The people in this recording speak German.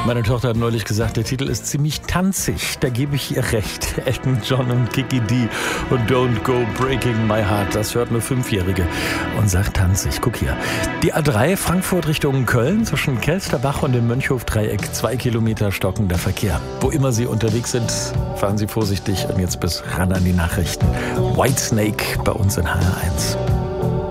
Meine Tochter hat neulich gesagt, der Titel ist ziemlich tanzig. Da gebe ich ihr recht. Elton John und Kiki D und Don't Go Breaking My Heart. Das hört eine 5-Jährige und sagt tanzig. Guck hier. Die A3 Frankfurt Richtung Köln zwischen Kelsterbach und dem Mönchhof-Dreieck. 2 Kilometer stockender Verkehr. Wo immer Sie unterwegs sind, fahren Sie vorsichtig. Und jetzt bis ran an die Nachrichten. Whitesnake bei uns in HR1.